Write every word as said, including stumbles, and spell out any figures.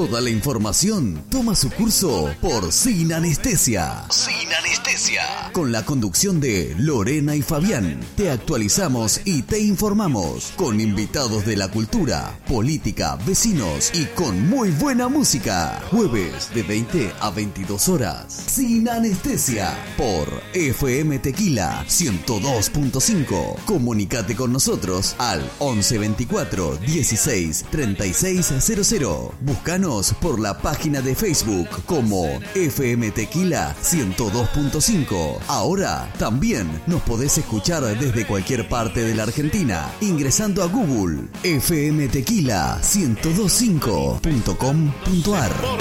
Toda la información toma su curso por Sin Anestesia. Sin Anestesia. Con la conducción de Lorena y Fabián, te actualizamos y te informamos con invitados de la cultura, política, vecinos y con muy buena música. Jueves de veinte a veintidós horas. Sin Anestesia por F M Tequila ciento dos punto cinco. Comunícate con nosotros al once veinticuatro dieciséis treinta y seis cero cero. Búscanos por la página de Facebook como F M Tequila ciento dos punto cinco. Ahora también nos podés escuchar desde cualquier parte de la Argentina ingresando a Google f m tequila ciento dos punto cinco punto com punto a r.